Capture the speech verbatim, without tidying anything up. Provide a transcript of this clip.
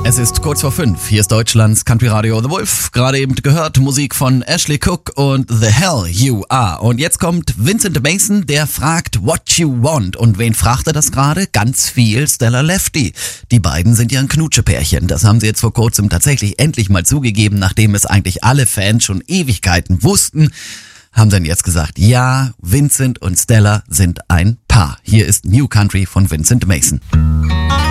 Es ist kurz vor fünf. Hier ist Deutschlands Country Radio The Wolf. Gerade eben gehört Musik von Ashley Cook und The Hell You Are. Und jetzt kommt Vincent Mason, der fragt What You Want. Und wen fragt er das gerade? Ganz viel Stella Lefty. Die beiden sind ja ein Knutschepärchen. Das haben sie jetzt vor kurzem tatsächlich endlich mal zugegeben, nachdem es eigentlich alle Fans schon Ewigkeiten wussten. Haben sie dann jetzt gesagt, ja, Vincent und Stella sind ein Paar. Hier ist New Country von Vincent Mason.